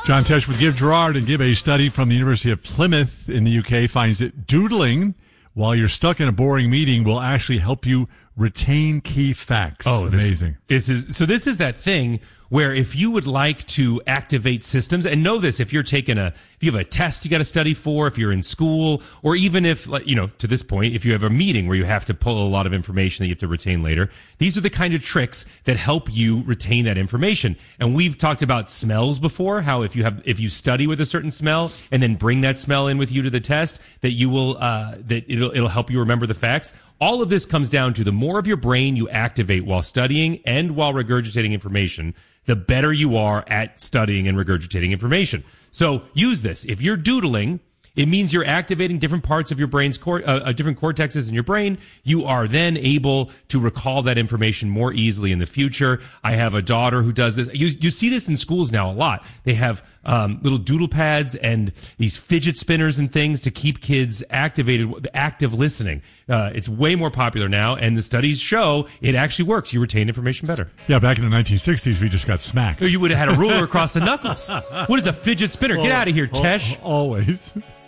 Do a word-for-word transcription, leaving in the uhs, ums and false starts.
John Tesh with Give Gerard and Give. A study from the University of Plymouth in the U K finds that doodling while you're stuck in a boring meeting will actually help you retain key facts. Oh, amazing. This, this is, so this is that thing where if you would like to activate systems, and know this, if you're taking a, if you have a test you got to study for, if you're in school, or even if, like, you know, to this point, if you have a meeting where you have to pull a lot of information that you have to retain later, these are the kind of tricks that help you retain that information. And we've talked about smells before, how if you have, if you study with a certain smell and then bring that smell in with you to the test, that you will, uh, that it'll, it'll help you remember the facts. All of this comes down to the more of your brain you activate while studying and while regurgitating information, the better you are at studying and regurgitating information. So use this. If you're doodling, it means you're activating different parts of your brain's cor- uh, uh, different cortexes in your brain. You are then able to recall that information more easily in the future. I have a daughter who does this. You, you see this in schools now a lot. They have um, little doodle pads and these fidget spinners and things to keep kids activated, active listening. Uh, it's way more popular now, and the studies show it actually works. You retain information better. Yeah, back in the nineteen sixties, we just got smacked. You would have had a ruler across the knuckles. What is a fidget spinner? Get out of here, Tesh. Always.